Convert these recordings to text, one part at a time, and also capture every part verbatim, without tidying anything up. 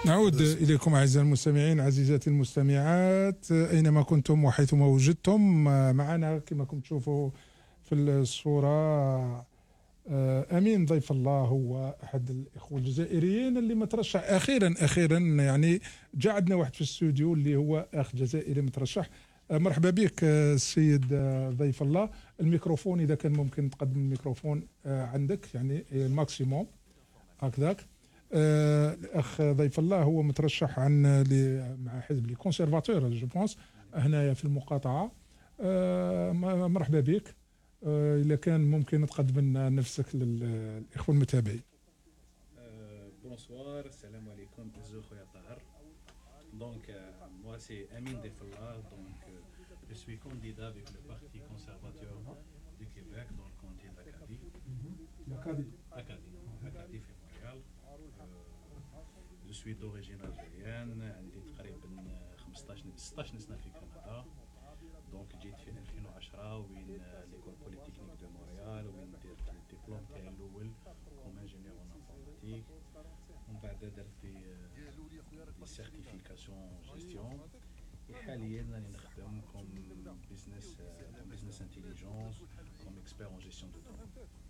نعود إليكم أعزائي المستمعين عزيزاتي المستمعات أينما كنتم وحيثما وجدتم. معنا كما كنتم تشوفوا في الصورة أمين ضيف الله، هو أحد الإخوة الجزائريين اللي مترشح أخيرا أخيرا يعني جاء عندنا واحد في الاستوديو اللي هو أخ جزائري مترشح. مرحبا بك السيد ضيف الله. الميكروفون إذا كان ممكن تقدم الميكروفون عندك يعني الماكسيموم هكذاك. الاخ ضيف الله هو مترشح عن مع حزب لي كونسيرفاتور جو بونس هنايا في المقاطعه. مرحبا بك. اذا كان ممكن تقدم لنا نفسك للاخوه المتابعين. بونسوار، السلام عليكم ازو خويا طاهر. دونك moi c'est Amine Defallah, donc euh, je suis candidat avec le parti conservateur du Québec dans le comté d'Acadie. Acadie. Acadie, Acadie في مونريال. Je suis d'origine algérienne, عندي تقريبا خمسطاش ستطاش سنة في كندا. دونك جيت في ألفين وعشرة وين ليكول بوليتكنيك دو مونريال وين درت الدبلوم تاعي الأول كوم انجينيور اون انفورماتيك. ومن بعد درت دي دي سيرتيفيكاسيون جيستيون. حاليا راني نخدم كوم بيزنس بيزنس انتيليجونس كوم اكسبير اون جيستيون دو دون.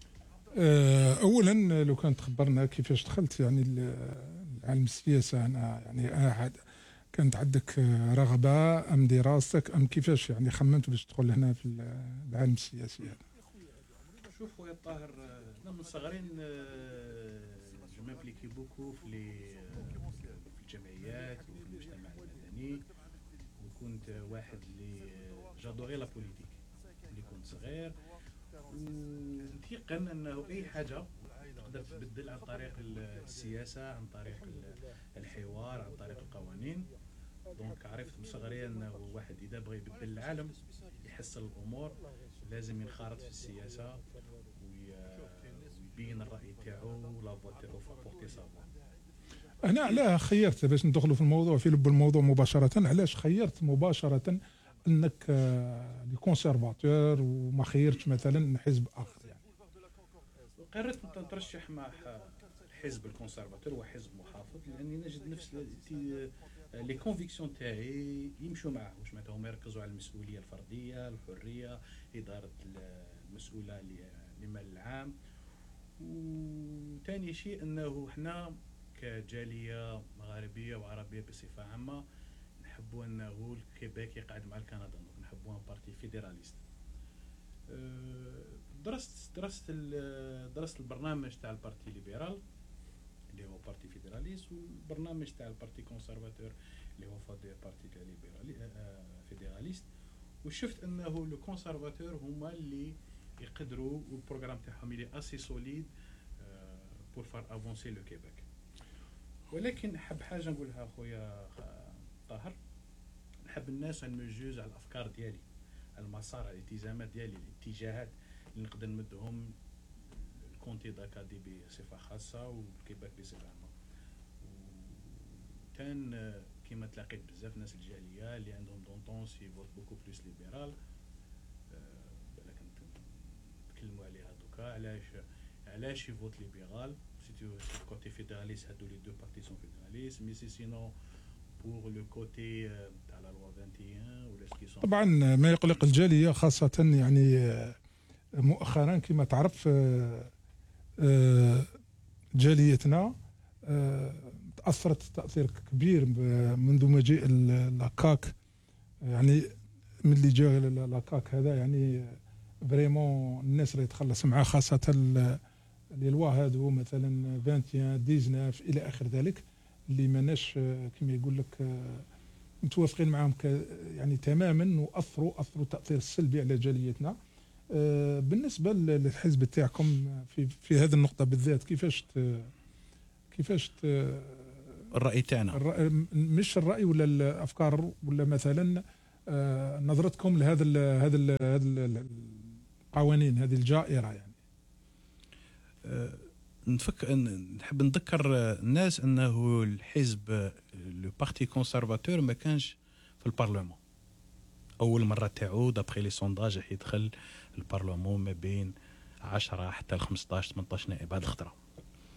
اولا لو كان تخبرنا كيفاش دخلت يعني العالم السياسه. انا يعني أحد كانت عندك رغبه ام دراستك ام كيفاش يعني خممت باش تدخل هنا في العالم السياسي هذا؟ شوف خويا الطاهر، انا من صغرين جو مامبليكي بوكو في لي في الجمعيات وفي المجتمع المدني، وكنت واحد اللي جادوري لا بوليتيك اللي كنت صغير، ونتيقن انه اي حاجه تقدر تبدل عن طريق السياسه، عن طريق الحوار، عن طريق القوانين. دونك عرفت من صغري انه واحد اذا بغى يبدل العالم يحسن الامور لازم ينخرط في السياسه ويبين الراي تاعو لا فوا تاعو فابورتي سافوار. هنا علاه خيرت باش ندخلوا في الموضوع في لب الموضوع مباشره؟ علاش خيرت مباشره انك لي كونسيرفاتور وما خيرتش مثلا حزب اخر؟ يعني قررت نترشح مع حزب الكونسيرفاتور وحزب محافظ لاني نجد نفس لي كونفيكسيون تاعي يمشوا معه، واش معناتها هما يركزوا على المسؤوليه الفرديه، الحريه، اداره المسؤوله للمال العام. وثاني شيء انه احنا كجاليه مغاربيه وعربيه بصفه عامه نحبوا انه الكيبيك يقعد مع الكندا، نحبوا ان بارتي فيدراليست. درست درست درست البرنامج تاع البارتي ليبرال اللي هو بارتي فيدراليست، والبرنامج تاع البارتي كونسيرفاتور اللي هو فادي بارتي ليبرالي فيدراليست، وشفت انه لو كونسيرفاتور هما اللي يقدروا والبروغرام تاعهم اللي اسي سوليد بور فار افونسي لو كيبيك. ولكن حب حاجه نقولها خويا طاهر، نحب الناس ان مجوز على الافكار ديالي، المسار، الالتزامات ديالي، الاتجاهات اللي نقدر نمدهم الكونتي داكادي بصفه خاصه والكيباك بصفه عامه. وكان كيما تلاقيت بزاف ناس الجاليه اللي عندهم دونطونس يفوت بوكو بلوس ليبرال، بالك نتكلموا عليها دوكا علاش علاش يفوت ليبرال. سي كوتي فيدراليست هادو لي دو بارتي سون فيدراليست، مي سي سينو pour le côté تاع la loi واحد وعشرين ولا سكي. طبعا ما يقلق الجاليه خاصه يعني مؤخرا كما تعرف جاليتنا تاثرت تاثير كبير منذ مجيء لاكاك. يعني من اللي جا لاكاك هذا يعني فريمون الناس اللي تخلص معاه، خاصه لي لوا هادو مثلا واحد وعشرين تسعطاش الى اخر ذلك اللي ماناش كما يقول لك متوافقين معهم يعني تماما، واثروا اثروا تاثير سلبي على جاليتنا. بالنسبه للحزب تاعكم في في هذه النقطه بالذات، كيفاش كيفاش الراي تاعنا؟ مش الراي ولا الافكار ولا مثلا نظرتكم لهذا هذا هذا القوانين هذه الجائره يعني. نفك نحب نذكر الناس انه الحزب لو بارتي كونسيرفاتور ما كانش في البرلمان اول مره تاعو دابخي لي سونداج راح يدخل البرلمان ما بين عشرة حتى ل خمسطاش ثمنطاش نائب هذه الخطره.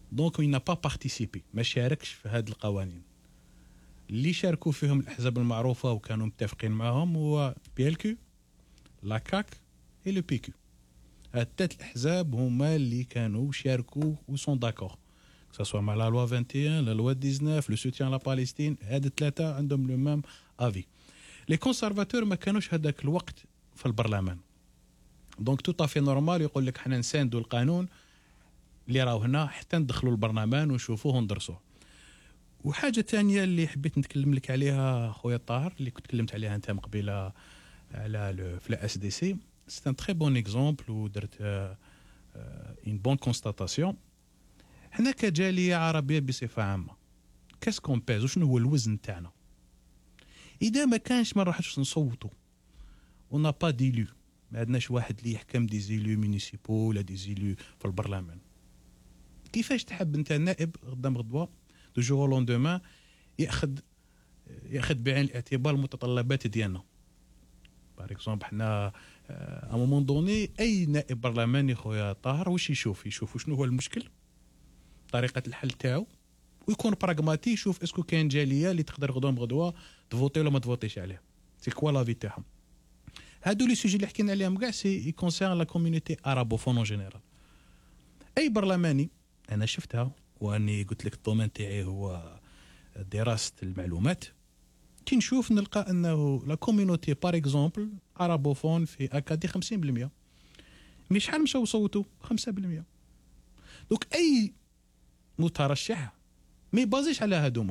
دونك il n'a pas participé ما شاركش في هذه القوانين. اللي شاركوا فيهم الأحزاب المعروفة وكانوا متفقين معهم هو بي ال كيو لا كاك اي لو بي كيو. هاد الثلاث الأحزاب هما اللي كانوا شاركوا و سون داكور que ça soit مع لا لوا واحد وعشرين لا لوا تسعطاش لو سوتيان لا بالستين. هاد الثلاثة عندهم لو ميم افي. لي كونسيرفاتور ما كانوش هذاك الوقت في البرلمان، دونك تو طافي نورمال يقول لك حنا نساندوا القانون اللي راهو هنا حتى ندخلوا البرلمان ونشوفوه وندرسوه. وحاجه ثانيه اللي حبيت نتكلم لك عليها خويا طاهر اللي كنت تكلمت عليها انت من قبيله على في لا اس دي سي، سي ان تري بون اكزومبل ودرت اون بون كونستاتاسيون. حنا كجاليه عربيه بصفه عامه كاسكون بيز وشنو هو الوزن تاعنا اذا ما كانش ما نروحش نصوتوا ونا با ديلو، ما عندناش واحد اللي يحكم دي زيلو مينيسيبو ولا دي زيلو في البرلمان. كيفاش تحب انت النائب قدام غدوه دو جور لوندومان ياخذ ياخذ بعين الاعتبار المتطلبات ديالنا؟ بار اكزومبل حنا ا مومون دوني اي نائب برلماني خويا طاهر واش يشوف يشوف شنو هو المشكل، طريقه الحل تاعو، ويكون براغماتي يشوف اسكو كاين جاليه اللي تقدر غدوه بغدوه تفوتي ولا ما تفوتيش عليه. سي كوا لافي تاعهم. هادو لي سوجي اللي حكينا عليهم كاع سي كونسيرن لا كوميونيتي ارابوفون اون جينيرال. اي برلماني انا شفتها واني قلت لك الدومين تاعي هو دراسه المعلومات، كي نشوف نلقى انه لا كوميونيتي بار اكزومبل ارابوفون في اكادي خمسين بالمية، مي شحال مشاو صوتوا خمسة بالمية. دوك اي مترشح ما يبازيش على هادوما،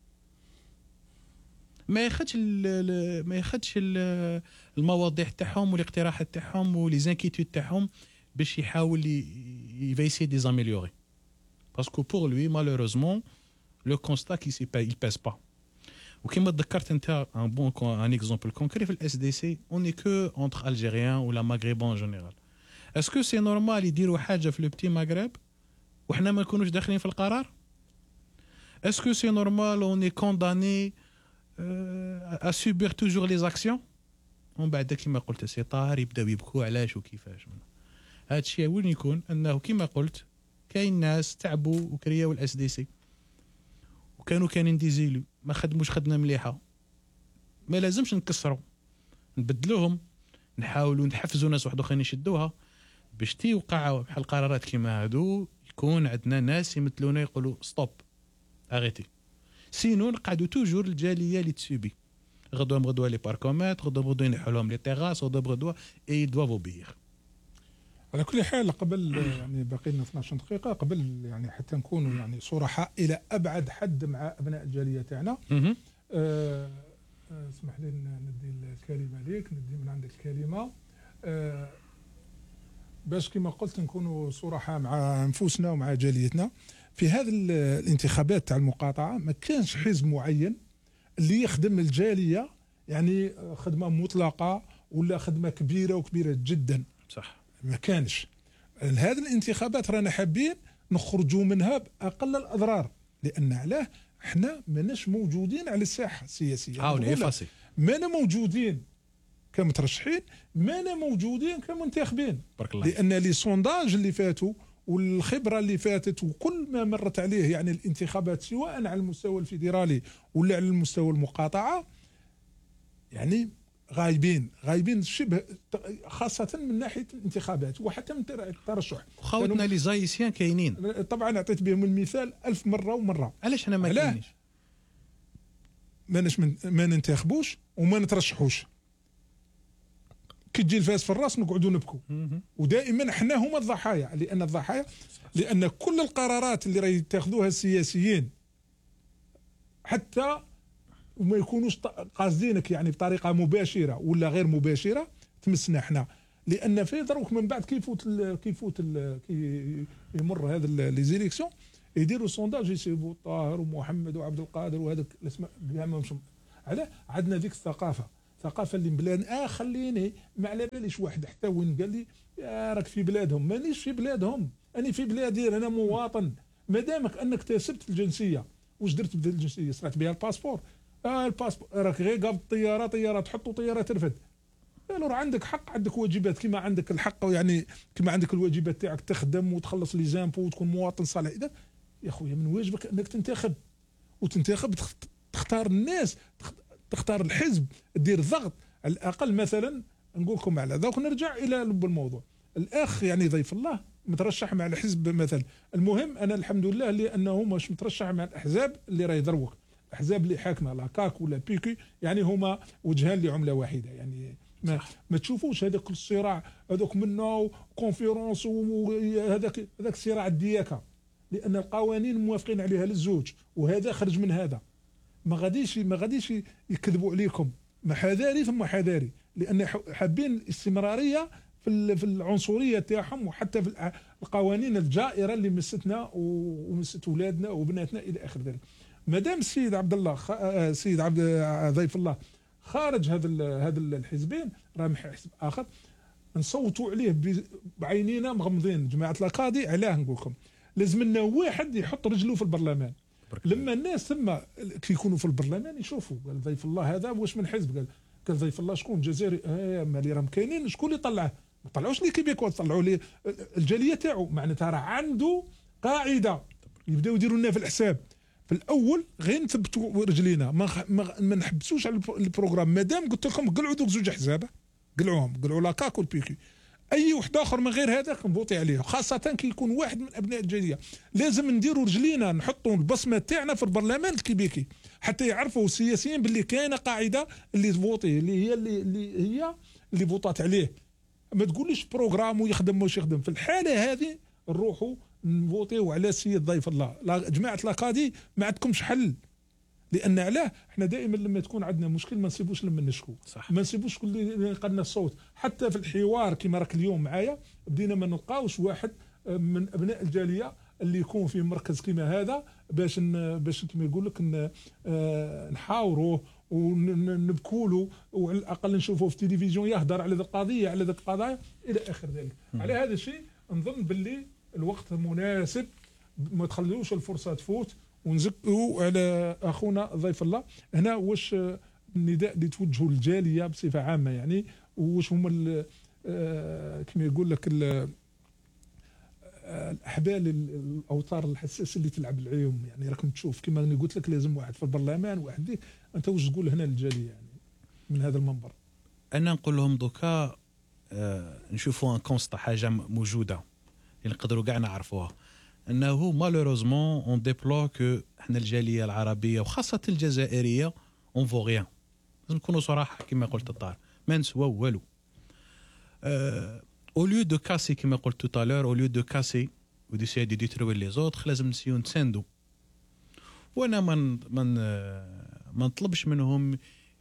ما ياخذش ما ياخذش المواضيع تاعهم والاقتراحات تاعهم ولي زانكيتود تاعهم باش يحاول يفيسي دي زاميليوري، باسكو بور لوي مالوروزمون لو كونستا كي سي با il pèse pas. وكما تذكرت انت ان بون ان اكزومبل كونكري في الاس دي سي اوني كو اونتر الجيريان ولا ماغريبون جينيرال. اسكو سي نورمال يديروا حاجه في لو بتي مغرب وحنا ما نكونوش داخلين في القرار؟ اسكو سي نورمال اوني كونداني ا سوبير توجور لي زاكسيون ومن بعد كما قلت سي طاهر يبداو يبكوا علاش وكيفاش. هذا الشيء وين يكون انه كما قلت كاين ناس تعبوا وكرياو الاس دي سي وكانوا كاينين ديزيلو ما خدموش خدمه مليحه، ما لازمش نكسروا نبدلوهم، نحاولوا نحفزوا ناس واحد اخرين يشدوها باش تيوقعوا بحال قرارات كيما هادو يكون عندنا ناس يمثلونا يقولوا ستوب اغيتي، سينو نقعدوا توجور الجاليه اللي تسوبي غدوه بغدوه لي باركومات غدوه بغدوه ينحوا لهم لي تيغاس غدوه بغدوه اي دوافو بيغ. على كل حال قبل يعني باقي لنا اثناش دقيقه قبل يعني حتى نكونوا يعني صرحاء الى ابعد حد مع ابناء الجاليه تاعنا. أه اسمح لي ندي الكلمه ليك، ندي من عندك الكلمه أه باش كما قلت نكونوا صرحاء مع انفسنا ومع جاليتنا. في هذه الانتخابات تاع المقاطعه ما كانش حزب معين اللي يخدم الجاليه يعني خدمه مطلقه ولا خدمه كبيره وكبيره جدا، صح؟ ما كانش. هذه الانتخابات رانا حابين نخرجوا منها باقل الاضرار، لان علاه احنا ماناش موجودين على الساحه السياسيه، مانا موجودين كمترشحين، مانا موجودين كمنتخبين، لان لي سونداج اللي فاتوا والخبره اللي فاتت وكل ما مرت عليه يعني الانتخابات سواء على المستوى الفيدرالي ولا على المستوى المقاطعه يعني غايبين غايبين شبه، خاصه من ناحيه الانتخابات وحتى من الترشح. خوتنا لي زايسيان كاينين طبعا، اعطيت بهم المثال ألف مره ومره. علاش انا ما كاينينش؟ ماناش من ما ننتخبوش وما نترشحوش، كي تجي الفاس في الراس نقعدوا نبكوا، ودائما احنا هما الضحايا، لان الضحايا لان كل القرارات اللي راه يتخذوها السياسيين حتى وما يكونوش قاصدينك يعني بطريقه مباشره ولا غير مباشره تمسنا احنا، لان في دروك من بعد كيفوت كيفوت كي يمر هذا لي زيليكسيون يديروا سونداج يسيبوا طاهر ومحمد وعبد القادر وهذاك الاسماء كاع ما مش على عندنا ذيك الثقافه، ثقافه اللي بلاد اه خليني ما على باليش واحد حتى وين قال لي يا راك في بلادهم، مانيش في بلادهم، انا في بلادي، انا مواطن. ما دامك انك اكتسبت الجنسيه، واش درت بالجنسيه؟ سرعت بها الباسبور، اه الباسبور راك غير قابض طياره طياره تحط طياره ترفد، قالوا راه عندك حق، عندك واجبات كما عندك الحق يعني كما عندك الواجبات تاعك تخدم وتخلص لي زامبو وتكون مواطن صالح. اذا يا خويا من واجبك انك تنتخب، وتنتخب تختار الناس، تختار الحزب، دير ضغط على الاقل. مثلا نقول لكم على ذوك، نرجع الى لب الموضوع. الاخ يعني ضيف الله مترشح مع الحزب مثلا. المهم انا الحمد لله لانه مش مترشح مع الاحزاب اللي راهي دروك، الاحزاب اللي حاكمه لا كاك ولا بيكي، يعني هما وجهان لعمله واحده. يعني ما, ما تشوفوش هذاك الصراع هذوك منه كونفيرونس وهذاك هذاك الصراع الدياكه، لان القوانين موافقين عليها للزوج، وهذا خرج من هذا. ما غاديش ما غاديش يكذبوا عليكم، ما حذاري ثم حذاري، لان حابين الاستمراريه في في العنصريه تاعهم، وحتى في القوانين الجائره اللي مستنا ومست اولادنا وبناتنا الى اخر ذلك. مادام السيد عبد الله خ... السيد عبد ضيف الله خارج هذا هذا الحزبين، راه حزب اخر، نصوتوا عليه بعينينا مغمضين. جماعه القاضي علاه نقول لكم لازم لنا واحد يحط رجله في البرلمان. لما الناس ثم كي يكونوا في البرلمان يشوفوا قال ضيف الله هذا واش من حزب، قال قال ضيف الله شكون جزائري، اه مالي راهم كاينين شكون اللي طلعه؟ ما طلعوش لي كيبيكوا، طلعوا لي الجاليه تاعو، معناتها راه عنده قاعده. يبداو يديروا لنا في الحساب في الاول غير نثبتوا رجلينا، ما ما نحبسوش على البروغرام. مادام قلت لكم قلعوا دوك زوج احزاب، قلعوهم، قلعوا لاكاك والبيكي، اي واحد اخر من غير هذاك نبوطي عليه، خاصه كي يكون واحد من ابناء الجاليه. لازم نديروا رجلينا، نحطوا البصمه تاعنا في البرلمان الكيبيكي، حتى يعرفوا السياسيين باللي كاينه قاعده اللي تفوتي، اللي هي اللي, اللي هي اللي فوطات عليه. ما تقوليش بروغرام ويخدم واش يخدم. في الحاله هذه نروحوا نفوتيو على السيد ضيف الله. لا جماعه الاكادي ما عندكمش حل، لان علاه احنا دائما لما تكون عندنا مشكل ما نسيبوش لما نشكو، صح. ما نسيبوش كل اللي قلنا الصوت. حتى في الحوار كما راك اليوم معايا بدينا ما نلقاوش واحد من ابناء الجاليه اللي يكون في مركز كما هذا باش باش كما يقول لك نحاوروه ونبكوا له، وعلى الاقل نشوفوه في التلفزيون يهدر على ذي القضيه على ذي القضايا الى اخر ذلك. على هذا الشيء نظن باللي الوقت مناسب، ما تخليوش الفرصه تفوت، ونزكوا على اخونا ضيف الله. هنا واش النداء اللي توجهوا للجاليه بصفه عامه، يعني واش هما كما يقول لك الاحبال الاوتار الحساس اللي تلعب العيوم؟ يعني راكم تشوف كما انا قلت لك لازم واحد في البرلمان واحد دي. انت واش تقول هنا للجاليه يعني من هذا المنبر؟ انا نقول لهم دوكا آه نشوفوا ان كونستا، حاجه موجوده اللي نقدروا كاع نعرفوها، انه مالوروزمون اون ديبلو كو احنا الجاليه العربيه وخاصه الجزائريه اون فو غيان. لازم نكونوا صراحه كما قلت الطار، ما نسواو والو. او ليو دو كاسي كما قلت تو تالور، او ليو دو كاسي و دو سي دي ديتروي لي زوتر، لازم نسيو نتساندو. وانا من من ما نطلبش منهم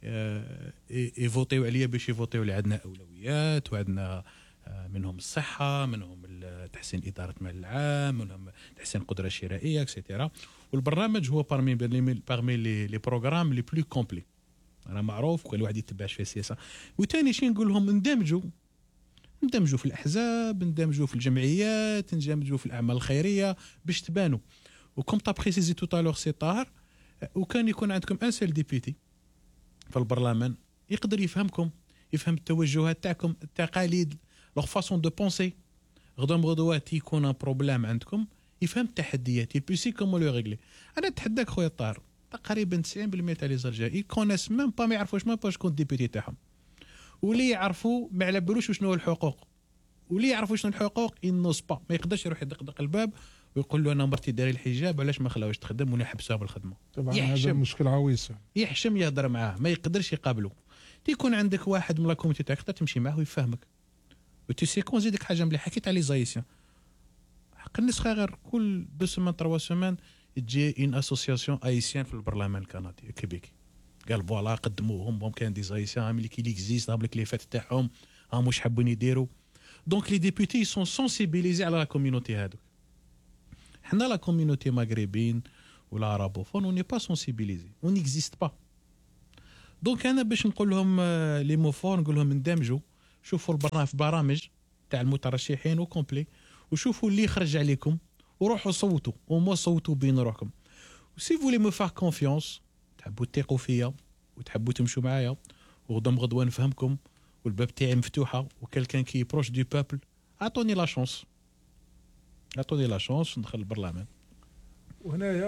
يفوتيو عليا باش يفوتيو اللي عندنا اولويات، وعندنا منهم الصحه، منهم تحسين اداره المال العام، منهم تحسين القدره الشرائيه اكسيتيرا. والبرنامج هو بارمي بارمي لي لي بروغرام لي بلو كومبلي، انا معروف وكل واحد يتبعش في السياسه. وثاني شيء نقول لهم اندمجوا اندمجوا في الاحزاب، اندمجوا في الجمعيات، اندمجوا في الاعمال الخيريه باش تبانوا. وكم تا بريسيزي تو تالور سي طاهر، وكان يكون عندكم ان سيل ديبيتي في البرلمان يقدر يفهمكم، يفهم التوجهات تاعكم، التقاليد، لوغ فاسون دو بونسي. غدوم غدوات يكون ان بروبليم عندكم يفهم التحديات، يبيسي كومون لو ريغلي. انا اتحداك خويا طاهر، تقريبا تسعين بالمئة تاع لي زالجيريين يكوناس ميم با، ما يعرفوش ميم با شكون الديبيتي تاعهم، واللي يعرفوا ما على بالوش شنو الحقوق، واللي يعرفوا شنو الحقوق ينوص با، ما يقدرش يروح يدقدق الباب ويقول له انا مرتي داري الحجاب علاش ما خلاوش تخدم ولا حبسوها بالخدمه. طبعا هذا مشكل عويص، يحشم يهضر معاه، ما يقدرش يقابله. تيكون عندك واحد من لا كوميتي تاعك تقدر تمشي معاه ويفهمك. وتسيكون زيدك حاجه مليحه حكيت على لي زايسيان، حق الناس غير كل دو سيمان تروا سيمان تجي ان اسوسياسيون ايسيان في البرلمان الكندي كيبيكي، قال فوالا قدموهم هم كان دي زايسيان ملي كي ليكزيست هاب لك لي فات تاعهم هم واش حابين يديروا. دونك لي ديبوتي سون سونسيبيليزي على لا كوميونيتي هادوك. حنا لا كوميونيتي مغربين ولا عربوفون اون ني با سونسيبيليزي، اون نيكزيست با. دونك انا باش نقول لهم لي موفور، نقول لهم اندمجوا، شوفوا البرنامج في برامج تاع المترشحين وكومبلي، وشوفوا اللي يخرج عليكم وروحوا صوتوا، وما صوتوا بين روحكم. وسي فولي مو فار كونفيونس، تحبوا تثقوا فيا وتحبوا تمشوا معايا، وغدوم غدوه نفهمكم والباب تاعي مفتوحه، وكلكان كي بروش دو بوبل اعطوني لا شونس، اعطوني لا شونس ندخل البرلمان. وهنايا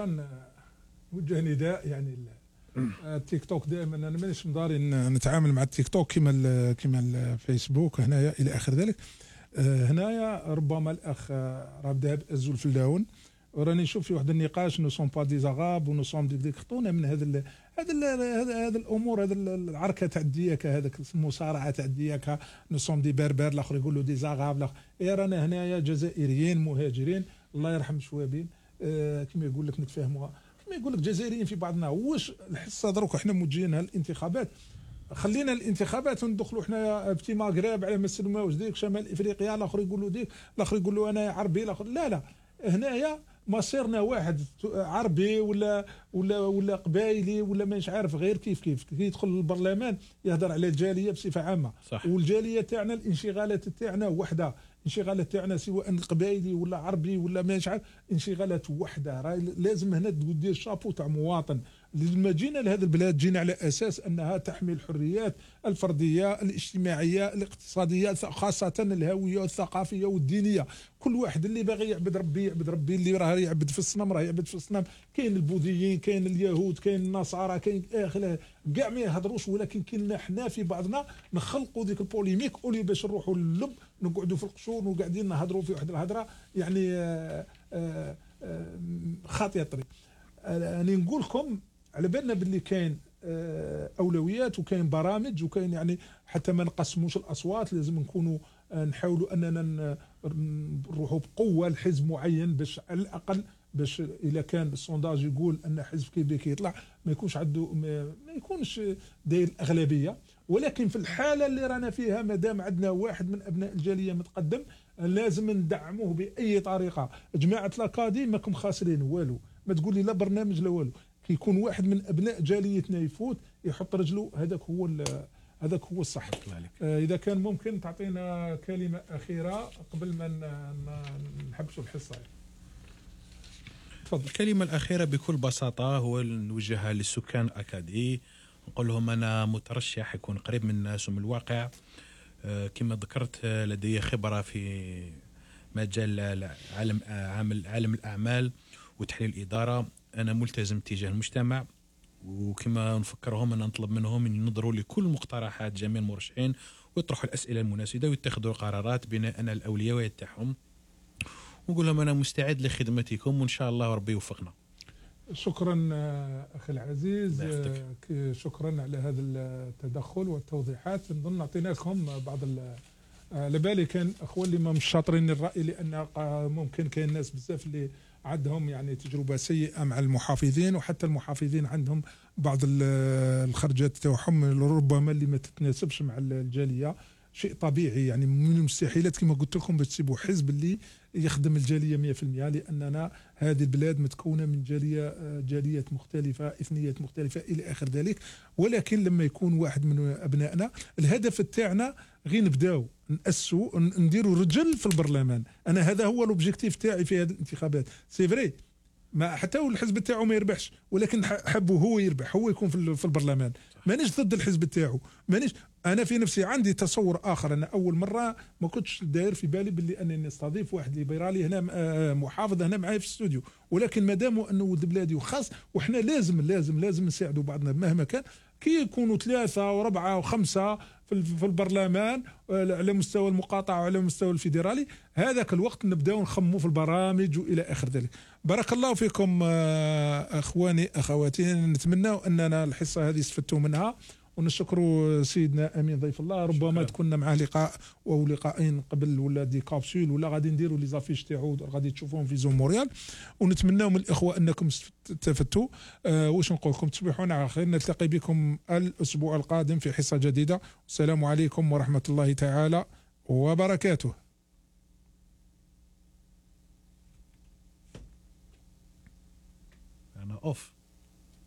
نوجه نداء يعني التيك توك دائما انا مانيش مضاري نتعامل مع التيك توك كما كما الفيسبوك هنايا الى اخر ذلك. هنايا ربما الاخ راه بدا بازول في اللون وراني نشوف في واحد النقاش نو سون با ديزاغاب ونو سون ديك خطونا من هذا هذا هذا الامور هذا العركه تاع الدياكه هذاك المصارعه تاع الدياكه نو سون دي بربر الاخر يقول له ديزاغاب اي رانا هنايا جزائريين مهاجرين الله يرحم شوابين آه كما يقول لك نتفاهموها كما يقول لك جزائريين في بعضنا. واش الحصه دروك احنا موجهينها الانتخابات خلينا الانتخابات وندخلوا حنايا بتي مغرب على ما سلماوش ديك شمال افريقيا الاخر يقول له ديك الاخر يقول له انا عربي الاخر لا لا هنايا مصيرنا واحد عربي ولا ولا ولا قبايلي ولا مانيش عارف غير كيف كيف كي يدخل البرلمان يهضر على الجاليه بصفه عامه صح. والجاليه تاعنا الانشغالات تاعنا وحده انشغالات تاعنا سواء قبايلي ولا عربي ولا مانيش عارف انشغالات وحده راهي لازم هنا دير شابو تاع مواطن. لما جينا لهذا البلاد جينا على اساس انها تحمي الحريات الفرديه الاجتماعيه الاقتصاديه خاصه الهويه والثقافيه والدينيه. كل واحد اللي باغي يعبد ربي يعبد ربي اللي راه يعبد في الصنم راه يعبد في الصنم. كاين البوذيين كاين اليهود كاين النصارى كاين اخر كاع ما يهضروش ولكن كنا حنا في بعضنا نخلقوا ديك البوليميك اولي باش نروحوا للب نقعدوا في القشور وقاعدين نهضروا في واحد الهضره يعني آآ آآ خاطئه الطريق. راني نقول لكم على بالنا باللي كاين اولويات وكاين برامج وكاين يعني حتى ما نقسموش الاصوات لازم نكونوا نحاولوا اننا نروحوا بقوه لحزب معين باش على الاقل باش اذا كان السونداج يقول ان حزب كيبيكي يطلع ما يكونش عنده ما يكونش داير الاغلبيه. ولكن في الحاله اللي رانا فيها ما دام عندنا واحد من ابناء الجاليه متقدم لازم ندعموه باي طريقه. جماعه لاكادي ماكم خاسرين والو ما تقول لي لا برنامج لا والو. كيكون واحد من ابناء جاليتنا يفوت يحط رجله هذاك هو هذاك هو الصح. آه اذا كان ممكن تعطينا كلمه اخيره قبل ما نحبسوا الحصه. تفضل. الكلمه الاخيره بكل بساطه هو نوجهها للسكان الاكادي نقول لهم انا مترشح يكون قريب من الناس ومن الواقع. آه كما ذكرت لدي خبره في مجال عالم عامل عالم الاعمال وتحليل الاداره. أنا ملتزم تجاه المجتمع وكما نفكرهم أن نطلب منهم أن ينظروا لكل مقترحات جميع المرشحين ويطرحوا الأسئلة المناسبة ويتخذوا القرارات بناء على الأولويات تاعهم ونقول لهم أنا مستعد لخدمتكم وإن شاء الله ربي يوفقنا. شكرا أخي العزيز شكرا على هذا التدخل والتوضيحات. نظن أعطينا لكم بعض على بالي كان أخوان اللي ما مش شاطرين الرأي لأن ممكن كاين ناس بزاف اللي عندهم يعني تجربه سيئه مع المحافظين وحتى المحافظين عندهم بعض الخرجات تاعهم ربما اللي ما تتناسبش مع الجاليه. شيء طبيعي يعني من المستحيلات كما قلت لكم باش تسيبوا حزب اللي يخدم الجاليه مئة في المئة لاننا هذه البلاد متكونه من جاليه جاليات مختلفه اثنيات مختلفه الى اخر ذلك. ولكن لما يكون واحد من ابنائنا الهدف تاعنا غير نبداو نأسوا نديروا رجل في البرلمان. انا هذا هو الاوبجيكتيف تاعي في هذه الانتخابات. سي فري ما حتى الحزب تاعو ما يربحش ولكن حبوا هو يربح هو يكون في البرلمان. مانيش ضد الحزب تاعو مانيش انا في نفسي عندي تصور اخر. انا اول مره ما كنتش داير في بالي باللي انني نستضيف واحد ليبرالي هنا محافظ هنا معايا في الاستوديو. ولكن ما دام انه ولد بلادي وخاص وحنا لازم لازم لازم نساعدوا بعضنا مهما كان. كي يكونوا ثلاثه وربعه وخمسه في البرلمان على مستوى المقاطعه وعلى مستوى الفيدرالي هذاك الوقت نبداو نخموا في البرامج والى اخر ذلك. بارك الله فيكم اخواني اخواتي. نتمنى اننا الحصه هذه استفدتوا منها ونشكروا سيدنا امين ضيف الله. ربما تكون معاه لقاء او لقاءين قبل ولا دي كابسول ولا غادي نديروا لي زافيش تاعو غادي تشوفوهم في زوم موريال. ونتمنى من الاخوه انكم استفدتوا. أه واش نقول لكم تصبحون على خير. نلتقي بكم الاسبوع القادم في حصه جديده. السلام عليكم ورحمه الله تعالى وبركاته. انا اوف